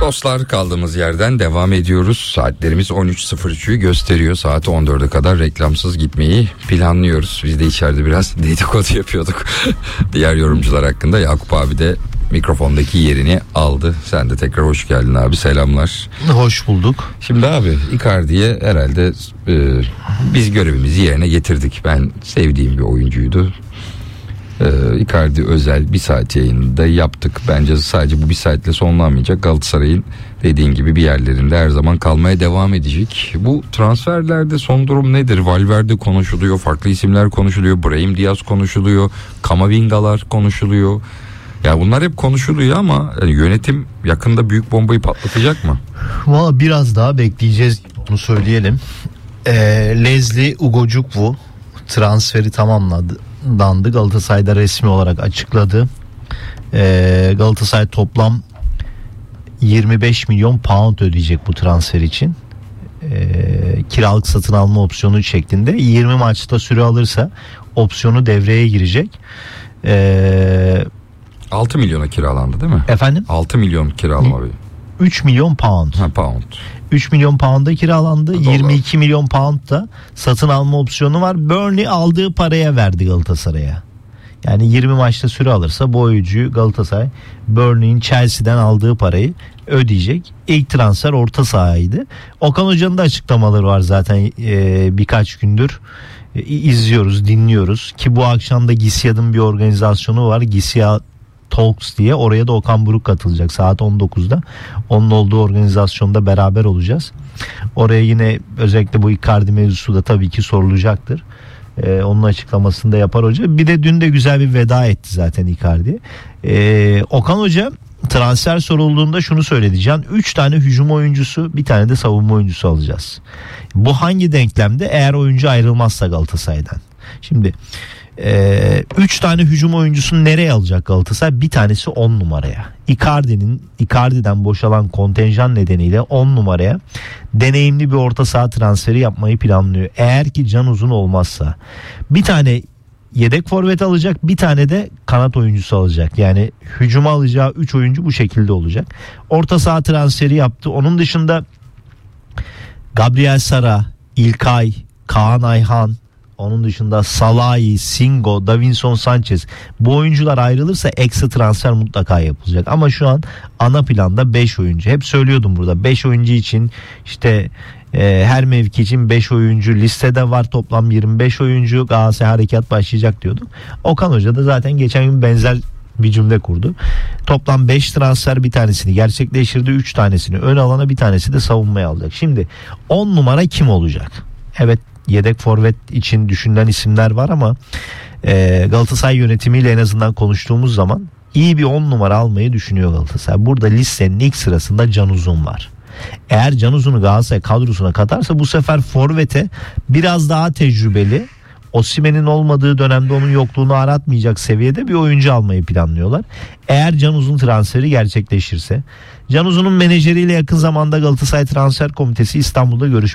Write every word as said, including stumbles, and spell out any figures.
Dostlar, kaldığımız yerden devam ediyoruz. Saatlerimiz on üç sıfır üçü gösteriyor. Saat on dörde kadar reklamsız gitmeyi planlıyoruz. Biz de içeride biraz dedikodu yapıyorduk diğer yorumcular hakkında. Yakup abi de mikrofondaki yerini aldı. Sen de tekrar hoş geldin abi, selamlar. Hoş bulduk. Şimdi abi, Icardi'ye herhalde e, biz görevimizi yerine getirdik. Ben sevdiğim bir oyuncuydu. Ee, Icardi özel bir saat yayında yaptık. Bence sadece bu bir saatle sonlanmayacak. Galatasaray'ın dediğin gibi bir yerlerinde her zaman kalmaya devam edecek. Bu transferlerde son durum nedir? Valverde konuşuluyor, farklı isimler konuşuluyor, Brahim Diaz konuşuluyor, Kamavingalar konuşuluyor. Ya bunlar hep konuşuluyor ama yani yönetim yakında büyük bombayı patlatacak mı? Valla biraz daha bekleyeceğiz, onu söyleyelim. Ee, Leslie Ugojukwu transferi tamamladı. Dandı. Galatasaray'da resmi olarak açıkladı. Ee, Galatasaray toplam yirmi beş milyon pound ödeyecek bu transfer için. Ee, kiralık satın alma opsiyonu şeklinde. yirmi maçta süre alırsa opsiyonu devreye girecek. Ee, altı milyona kiralandı değil mi? Efendim? altı milyon kiralama. üç milyon pound. Ha, pound. üç milyon pound'a kiralandı. Dolar. yirmi iki milyon pound da satın alma opsiyonu var. Burnley aldığı paraya verdi Galatasaray'a. Yani yirmi maçta süre alırsa bu oyuncuyu Galatasaray Burnley'in Chelsea'den aldığı parayı ödeyecek. İlk transfer orta sahaydı. Okan Hoca'nın da açıklamaları var zaten e, birkaç gündür. E, izliyoruz, dinliyoruz. Ki bu akşam da Gisyad'ın bir organizasyonu var. Gisyad Talks diye, oraya da Okan Buruk katılacak saat on dokuzda. Onun olduğu organizasyonda beraber olacağız. Oraya yine özellikle bu Icardi mevzusu da tabii ki sorulacaktır. Ee, onun açıklamasını da yapar hoca. Bir de dün de güzel bir veda etti zaten Icardi. Ee, Okan Hoca transfer sorulduğunda şunu söyledi: Can, üç tane hücum oyuncusu, bir tane de savunma oyuncusu alacağız. Bu hangi denklemde? Eğer oyuncu ayrılmazsa Galatasaray'dan. Şimdi Ee, üç tane hücum oyuncusunu nereye alacak Galatasaray? Bir tanesi on numaraya. Icardi'nin Icardi'den boşalan kontenjan nedeniyle on numaraya deneyimli bir orta saha transferi yapmayı planlıyor. Eğer ki Can Uzun olmazsa bir tane yedek forvet alacak, bir tane de kanat oyuncusu alacak. Yani hücuma alacağı üç oyuncu bu şekilde olacak. Orta saha transferi yaptı. Onun dışında Gabriel Sara, İlkay, Kaan Ayhan, onun dışında Salahi, Singo, Davinson Sanchez, bu oyuncular ayrılırsa ekstra transfer mutlaka yapılacak. Ama şu an ana planda beş oyuncu. Hep söylüyordum burada, beş oyuncu için işte e, her mevki için beş oyuncu listede var, toplam yirmi beş oyuncu, Galatasaray harekat başlayacak diyorduk. Okan Hoca da zaten geçen gün benzer bir cümle kurdu. Toplam beş transfer, bir tanesini gerçekleştirdi, üç tanesini ön alana, bir tanesi de savunmaya alacak. Şimdi on numara kim olacak? Evet, yedek forvet için düşünülen isimler var ama e, Galatasaray yönetimiyle en azından konuştuğumuz zaman iyi bir on numara almayı düşünüyor Galatasaray. Burada listenin ilk sırasında Can Uzun var. Eğer Can Uzun'u Galatasaray kadrosuna katarsa bu sefer forvete biraz daha tecrübeli, Osimhen'in olmadığı dönemde onun yokluğunu aratmayacak seviyede bir oyuncu almayı planlıyorlar. Eğer Can Uzun transferi gerçekleşirse, Can Uzun'un menajeriyle yakın zamanda Galatasaray Transfer Komitesi İstanbul'da görüşmüş.